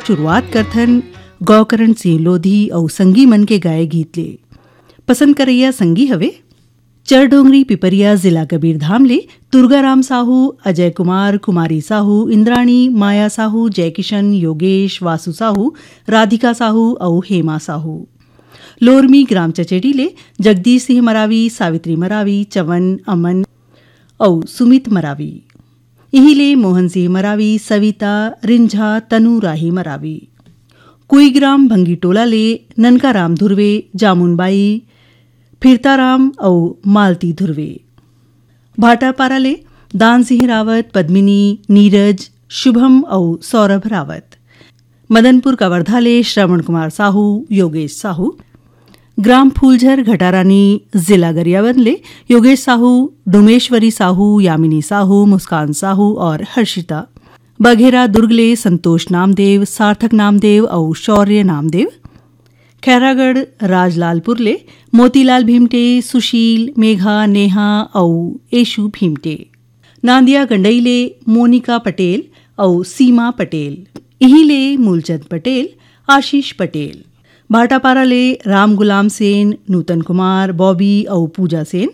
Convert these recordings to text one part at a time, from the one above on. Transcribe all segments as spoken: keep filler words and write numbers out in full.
शुरुआत करथन गौकरण सिंह लोधी और संगी मन के गाए गीत ले। पसंद करैया संगी हवे चरडोंगरी पिपरिया जिला कबीरधाम ले दुर्गाराम साहू, अजय कुमार, कुमारी साहू, इंद्राणी, माया साहू, जयकिशन, योगेश, वासु साहू, राधिका साहू और हेमा साहू। लोरमी ग्राम चचेड़ी ले जगदीश सिंह मरावी, सावित्री मरावी, चवन, अमन और सुमित मरावी। यही ले मोहन सिंह मरावी, सविता, रिंझा, तनु राही मरावी। कुईग्राम भंगीटोला ले ननका राम धुर्वे, जामुनबाई, फिरताराम और मालती धुर्वे। भाटापारा ले दान सिंह रावत, पद्मिनी, नीरज, शुभम और सौरभ रावत। मदनपुर कवर्धा ले श्रवण कुमार साहू, योगेश साहू। ग्राम फूलझर घटारानी जिला गरियाबंद ले योगेश साहू, डोमेश्वरी साहू, यामिनी साहू, मुस्कान साहू और हर्षिता। बघेरा दुर्ग ले संतोष नामदेव, सार्थक नामदेव और शौर्य नामदेव। खैरागढ़ राजलालपुर ले मोतीलाल भीमटे, सुशील, मेघा, नेहा और एशु भीमटे। नांदिया गंडई ले मोनिका पटेल और सीमा पटेल। यही ले मूलचंद पटेल, आशीष पटेल। भाटापारा ले राम गुलाम सेन, नूतन कुमार, बॉबी और पूजा सेन।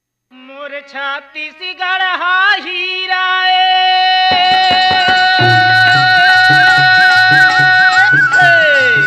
मोर छाती सी गढ़ा हीरा ए